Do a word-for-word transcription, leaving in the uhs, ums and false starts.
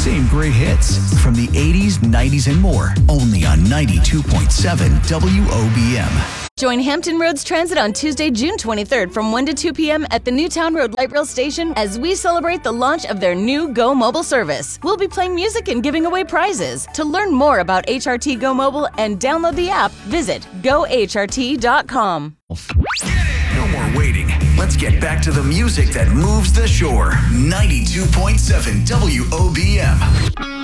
same great hits from the eighties, nineties, and more, only on ninety-two point seven W O B M. Join Hampton Roads Transit on Tuesday, June twenty-third from one to two p.m. at the Newtown Road Light Rail Station as we celebrate the launch of their new Go Mobile service. We'll be playing music and giving away prizes. To learn more about H R T Go Mobile and download the app, visit go H R T dot com. No more waiting. Let's get back to the music that moves the shore. ninety-two point seven W O B M.